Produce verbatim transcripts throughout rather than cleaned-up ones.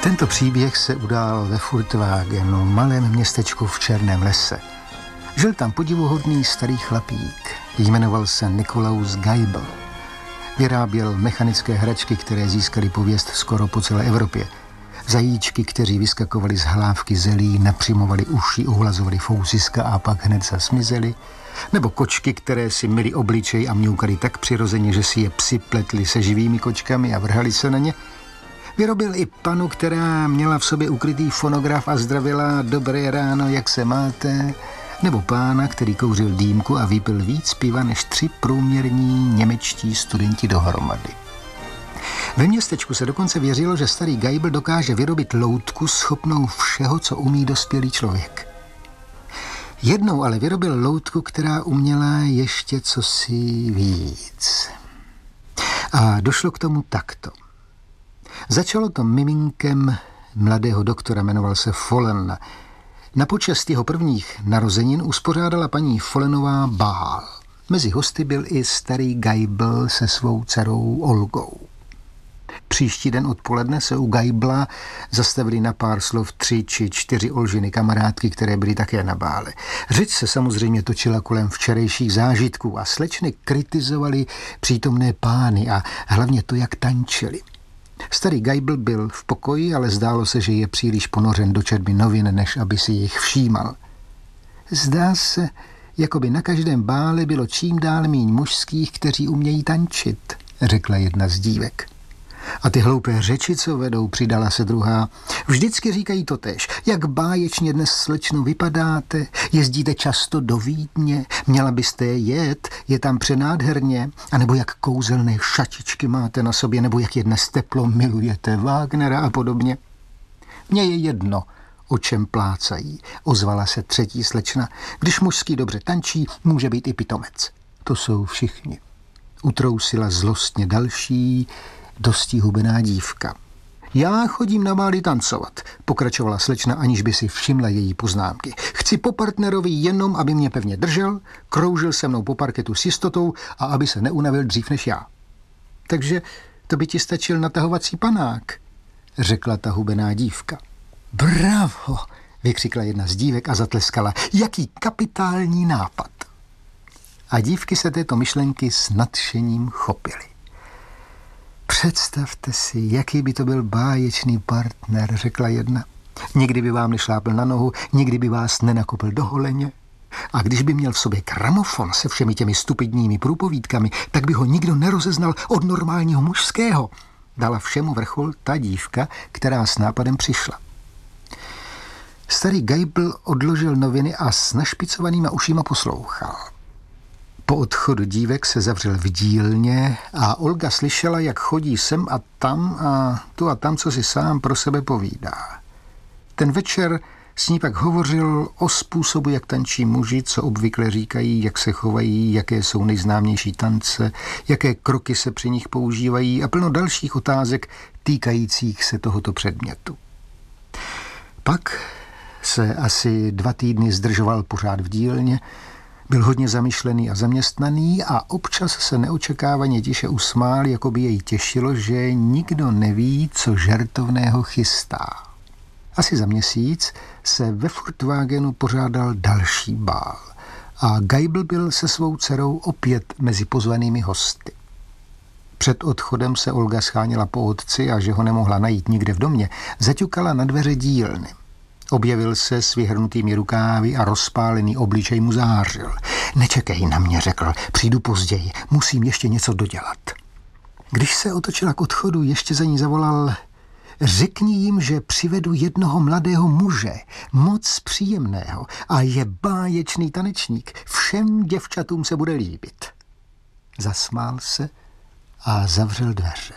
Tento příběh se udál ve Furtwagenu, malém městečku v Černém lese. Žil tam podivuhodný starý chlapík. Jmenoval se Nikolaus Geibel. Vyráběl mechanické hračky, které získaly pověst skoro po celé Evropě. Zajíčky, kteří vyskakovali z hlávky zelí, napřimovali uši, uhlazovali fousiska a pak hned zasmizeli. Nebo kočky, které si myli obličej a mňoukali tak přirozeně, že si je psi pletli se živými kočkami a vrhali se na ně. Vyrobil i panu, která měla v sobě ukrytý fonograf a zdravila dobré ráno, jak se máte, nebo pána, který kouřil dýmku a vypil víc piva než tři průměrní němečtí studenti dohromady. Ve městečku se dokonce věřilo, že starý Geibel dokáže vyrobit loutku schopnou všeho, co umí dospělý člověk. Jednou ale vyrobil loutku, která uměla ještě cosi víc. A došlo k tomu takto. Začalo to miminkem mladého doktora, jmenoval se Follen. Na počest jeho prvních narozenin uspořádala paní Follenová bál. Mezi hosty byl i starý Geibel se svou dcerou Olgou. Příští den odpoledne se u Geibla zastavili na pár slov tři či čtyři Olžiny kamarádky, které byly také na bále. Řeč se samozřejmě točila kolem včerejších zážitků a slečny kritizovali přítomné pány a hlavně to, jak tančili. Starý Geibel byl v pokoji, ale zdálo se, že je příliš ponořen do četby novin, než aby si jich všímal. Zdá se, jako by na každém bále bylo čím dál míň mužských, kteří umějí tančit, řekla jedna z dívek. A ty hloupé řeči, co vedou, přidala se druhá. Vždycky říkají totéž. Jak báječně dnes, slečno, vypadáte, jezdíte často do Vídně, měla byste jet, je tam přenádherně, anebo jak kouzelné šatičky máte na sobě, nebo jak je dnes teplo, milujete Wagnera a podobně. Mně je jedno, o čem plácají, ozvala se třetí slečna. Když mužský dobře tančí, může být i pitomec. To jsou všichni. Utrousila zlostně další, dosti hubená dívka. Já chodím na bály tancovat, pokračovala slečna, aniž by si všimla její poznámky. Chci po partnerovi jenom, aby mě pevně držel, kroužil se mnou po parketu s jistotou a aby se neunavil dřív než já. Takže to by ti stačil natahovací panák, řekla ta hubená dívka. Bravo, vykřikla jedna z dívek a zatleskala. Jaký kapitální nápad. A dívky se této myšlenky s nadšením chopily. Představte si, jaký by to byl báječný partner, řekla jedna. Nikdy by vám nešlápl na nohu, nikdy by vás nenakopl do holeně. A když by měl v sobě gramofon se všemi těmi stupidními průpovídkami, tak by ho nikdo nerozeznal od normálního mužského. Dala všemu vrchol ta dívka, která s nápadem přišla. Starý Geibel odložil noviny a s našpicovanýma ušima poslouchal. Po odchodu dívek se zavřel v dílně a Olga slyšela, jak chodí sem a tam a tu a tam, co si sám pro sebe povídá. Ten večer s ní pak hovořil o způsobu, jak tančí muži, co obvykle říkají, jak se chovají, jaké jsou nejznámější tance, jaké kroky se při nich používají a plno dalších otázek týkajících se tohoto předmětu. Pak se asi dva týdny zdržoval pořád v dílně. Byl hodně zamyšlený a zaměstnaný a občas se neočekávaně tiše usmál, jako by jej těšilo, že nikdo neví, co žertovného chystá. Asi za měsíc se ve Furtwagenu pořádal další bál a Geibel byl se svou dcerou opět mezi pozvanými hosty. Před odchodem se Olga scháněla po otci a že ho nemohla najít nikde v domě, zaťukala na dveře dílny. Objevil se s vyhrnutými rukávy a rozpálený obličej mu zářil. Nečekej na mě, řekl, přijdu později, musím ještě něco dodělat. Když se otočila k odchodu, ještě za ní zavolal, řekni jim, že přivedu jednoho mladého muže, moc příjemného a je báječný tanečník, všem děvčatům se bude líbit. Zasmál se a zavřel dveře.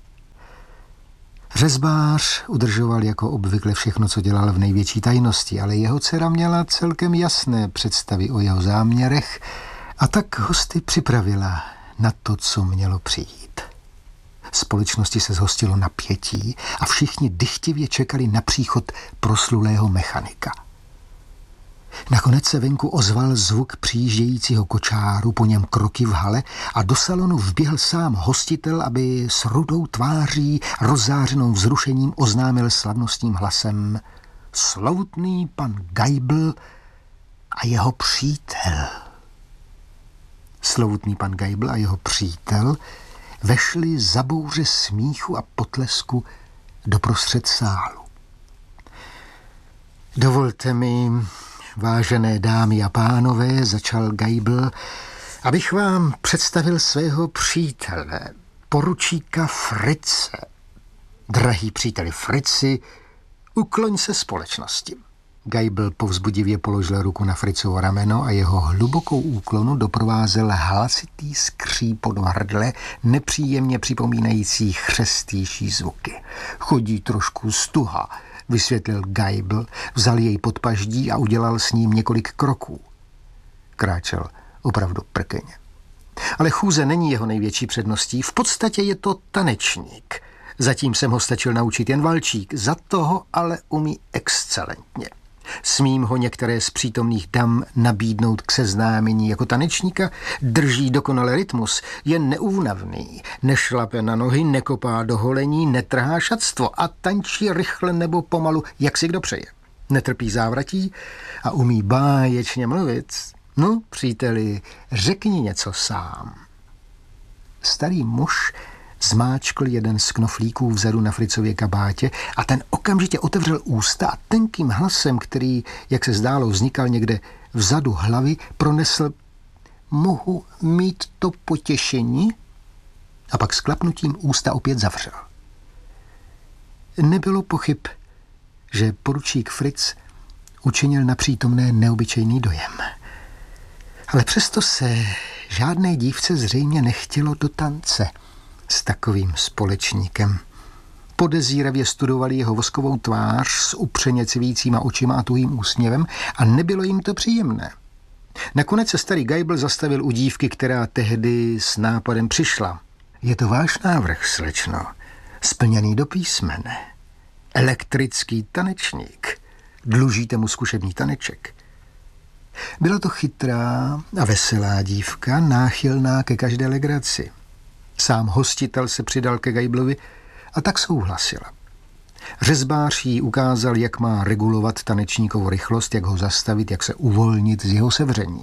Řezbář udržoval jako obvykle všechno, co dělal v největší tajnosti, ale jeho dcera měla celkem jasné představy o jeho záměrech a tak hosty připravila na to, co mělo přijít. Společnosti se zhostilo napětí a všichni dychtivě čekali na příchod proslulého mechanika. Nakonec se venku ozval zvuk přijíždějícího kočáru, po něm kroky v hale a do salonu vběhl sám hostitel, aby s rudou tváří, rozzářenou vzrušením oznámil slavnostním hlasem: Slovutný pan Geibl a jeho přítel. Slovutný pan Geibl a jeho přítel vešli za bouře smíchu a potlesku doprostřed sálu. Dovolte mi, vážené dámy a pánové, začal Geibl, abych vám představil svého přítele, poručíka Fritze. Drahý příteli Fritzi, ukloň se společnosti. Geibl povzbudivě položil ruku na Fritzovo rameno a jeho hlubokou úklonu doprovázel hlasitý skřípot v hrdle, nepříjemně připomínající chřestější zvuky. Chodí trošku stuha, vysvětlil Geibl, vzal jej pod paždí a udělal s ním několik kroků. Kráčel opravdu prkeně. Ale chůze není jeho největší předností, v podstatě je to tanečník. Zatím jsem ho stačil naučit jen valčík, za toho ale umí excelentně. Smím ho některé z přítomných dam nabídnout k seznámení jako tanečníka, drží dokonale rytmus, je neúnavný, nešlape na nohy, nekopá do holení, netrhá šatstvo a tančí rychle nebo pomalu, jak si kdo přeje. Netrpí závratí a umí báječně mluvit. No, příteli, řekni něco sám. Starý muž zmáčkl jeden z knoflíků vzadu na Fritzově kabátě a ten okamžitě otevřel ústa a tenkým hlasem, který, jak se zdálo, vznikal někde vzadu hlavy, pronesl: Mohu mít to potěšení? A pak s klapnutím ústa opět zavřel. Nebylo pochyb, že poručík Fritz učinil na přítomné neobyčejný dojem. Ale přesto se žádné dívce zřejmě nechtělo do tance s takovým společníkem. Podezíravě studovali jeho voskovou tvář s upřeně civícíma očima a tuhým úsměvem a nebylo jim to příjemné. Nakonec se starý Geibl zastavil u dívky, která tehdy s nápadem přišla. Je to váš návrh, slečno, splněný do písmene. Elektrický tanečník. Dlužíte mu zkušební taneček. Byla to chytrá a veselá dívka, náchylná ke každé legraci. Sám hostitel se přidal ke Geiblovi a tak souhlasila. Řezbář jí ukázal, jak má regulovat tanečníkovou rychlost, jak ho zastavit, jak se uvolnit z jeho sevření.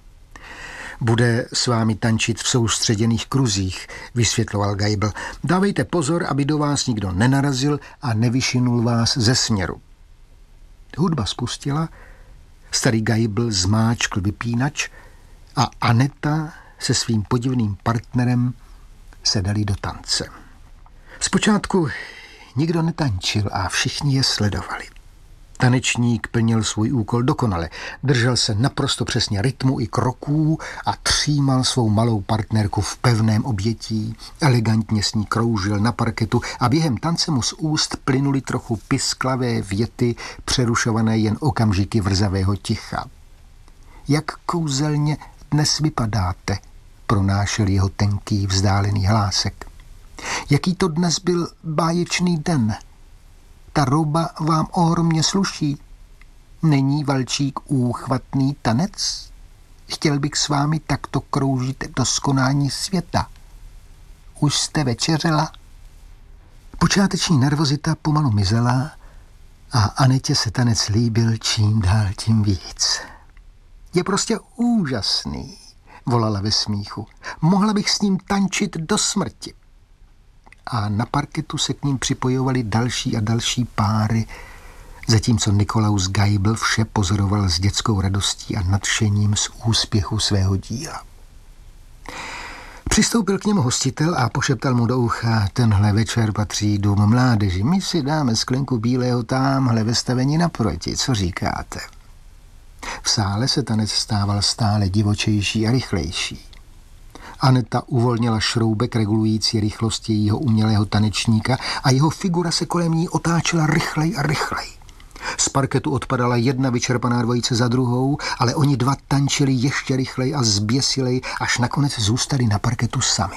Bude s vámi tančit v soustředěných kruzích, vysvětloval Geibl. Dávejte pozor, aby do vás nikdo nenarazil a nevyšinul vás ze směru. Hudba spustila, starý Geibl zmáčkl vypínač a Aneta se svým podivným partnerem se dali do tance. Zpočátku nikdo netančil a všichni je sledovali. Tanečník plnil svůj úkol dokonale, držel se naprosto přesně rytmu i kroků a třímal svou malou partnerku v pevném objetí, elegantně s ní kroužil na parketu a během tance mu z úst plynuly trochu pisklavé věty, přerušované jen okamžiky vrzavého ticha. Jak kouzelně dnes vypadáte, pronášel jeho tenký vzdálený hlásek. Jaký to dnes byl báječný den. Ta rouba vám ohromně sluší. Není valčík úchvatný tanec? Chtěl bych s vámi takto kroužit do skonání světa. Už jste večeřela? Počáteční nervozita pomalu mizela a Anetě se tanec líbil čím dál tím víc. Je prostě úžasný, volala ve smíchu. Mohla bych s ním tančit do smrti. A na parketu se k ním připojovali další a další páry, zatímco Nikolaus Geibl vše pozoroval s dětskou radostí a nadšením z úspěchu svého díla. Přistoupil k němu hostitel a pošeptal mu do ucha: tenhle večer patří dům mládeži. My si dáme sklenku bílého támhle ve stavení naproti. Co říkáte? V sále se tanec stával stále divočejší a rychlejší. Aneta uvolnila šroubek regulující rychlost jejího umělého tanečníka a jeho figura se kolem ní otáčela rychlej a rychlej. Z parketu odpadala jedna vyčerpaná dvojice za druhou, ale oni dva tančili ještě rychlej a zběsilej, až nakonec zůstali na parketu sami.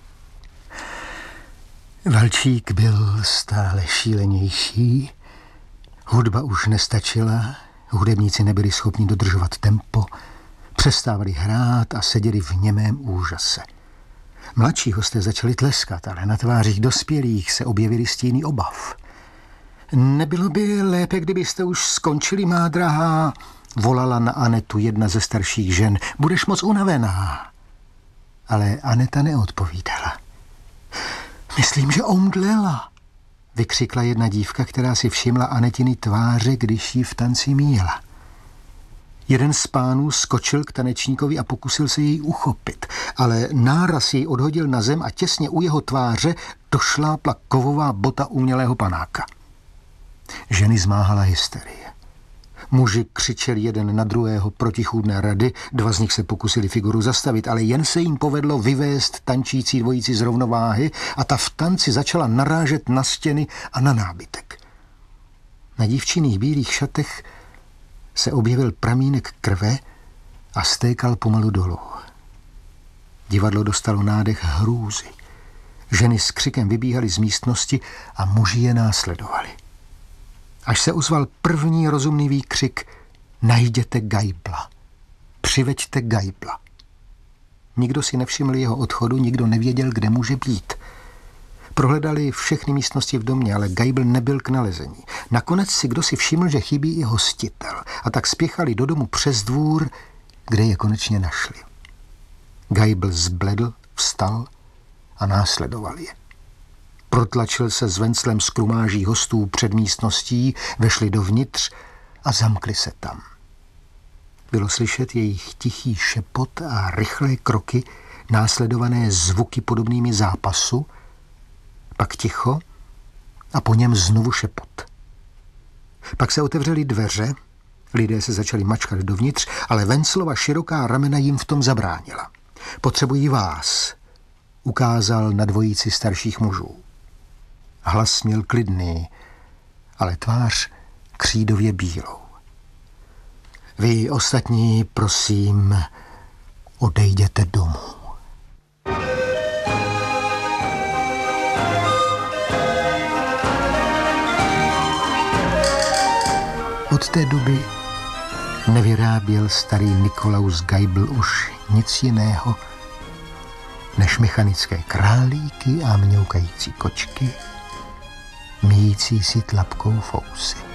Valčík byl stále šílenější, hudba už nestačila, Hudebníci nebyli schopni dodržovat tempo, přestávali hrát a seděli v němém úžase. Mladší hosté začali tleskat, ale na tvářích dospělých se objevily stíny obav. Nebylo by lépe, kdybyste už skončili, má drahá, volala na Anetu jedna ze starších žen. Budeš moc unavená. Ale Aneta neodpovídala. Myslím, že omdlela, vykřikla jedna dívka, která si všimla Anetiny tváře, když ji v tanci míjela. Jeden z pánů skočil k tanečníkovi a pokusil se jej uchopit, ale náraz jej odhodil na zem a těsně u jeho tváře došlápla kovová bota umělého panáka. Ženy zmáhala hysterie. Muži křičeli jeden na druhého protichůdné rady, dva z nich se pokusili figuru zastavit, ale jen se jim povedlo vyvést tančící dvojici z rovnováhy a ta v tanci začala narážet na stěny a na nábytek. Na dívčiných bílých šatech se objevil pramínek krve a stékal pomalu dolů. Divadlo dostalo nádech hrůzy. Ženy s křikem vybíhaly z místnosti a muži je následovali. Až se ozval první rozumný výkřik: najděte Geibla, přiveďte Geibla. Nikdo si nevšiml jeho odchodu, nikdo nevěděl, kde může být. Prohledali všechny místnosti v domě, ale Geibl nebyl k nalezení. Nakonec si kdo si všiml, že chybí i hostitel, a tak spěchali do domu přes dvůr, kde je konečně našli. Geibl zbledl, vstal a následoval je. Protlačil se s venclem z krumáží hostů před místností, vešli dovnitř a zamkli se tam. Bylo slyšet jejich tichý šepot a rychlé kroky, následované zvuky podobnými zápasu, pak ticho a po něm znovu šepot. Pak se otevřely dveře, lidé se začali mačkat dovnitř, ale Venclova široká ramena jim v tom zabránila. Potřebují vás, ukázal na dvojici starších mužů. Hlas měl klidný, ale tvář křídově bílou. Vy ostatní, prosím, odejděte domů. Od té doby nevyráběl starý Nikolaus Geibl už nic jiného než mechanické králíky a mňoukající kočky, míjící si tlapkou fousy.